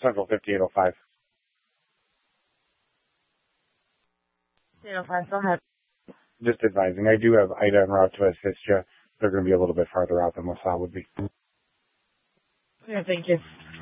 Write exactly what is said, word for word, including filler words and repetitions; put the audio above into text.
Central fifty-eight oh five. eight oh five, go ahead. Just advising, I do have Ida en route to assist you. They're going to be a little bit farther out than LaSalle would be. Yeah, thank you.